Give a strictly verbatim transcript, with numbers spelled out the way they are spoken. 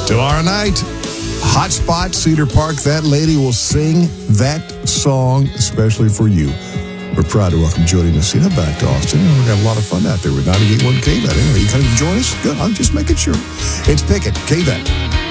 Tomorrow night, Hotspot, Cedar Park. That lady will sing that song especially for you. We're proud to welcome Jody Messina back to Austin. We're going to have a lot of fun out there with ninety-eight point one K V E T. Anyway, you coming to join us? Good. I'm just making sure. It's Pickett, K V E T.